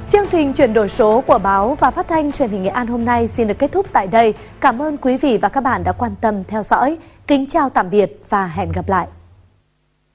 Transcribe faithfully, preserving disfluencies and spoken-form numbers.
Chương trình chuyển đổi số của báo và phát thanh truyền hình Nghệ An hôm nay xin được kết thúc tại đây. Cảm ơn quý vị và các bạn đã quan tâm theo dõi. Kính chào tạm biệt và hẹn gặp lại.